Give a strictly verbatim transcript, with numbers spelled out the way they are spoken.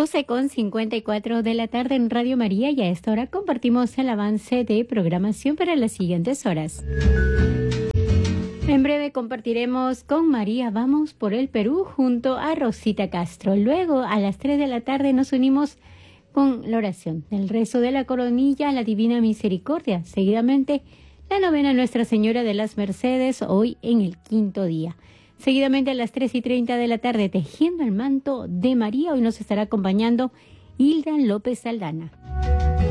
doce con cincuenta y cuatro de la tarde en Radio María, y a esta hora compartimos el avance de programación para las siguientes horas. En breve compartiremos con María Vamos por el Perú junto a Rosita Castro. Luego a las tres de la tarde nos unimos con la oración del rezo de la coronilla a la Divina Misericordia. Seguidamente la novena Nuestra Señora de las Mercedes, hoy en el quinto día. Seguidamente a las tres y treinta de la tarde, tejiendo el manto de María. Hoy nos estará acompañando Hilda López Aldana.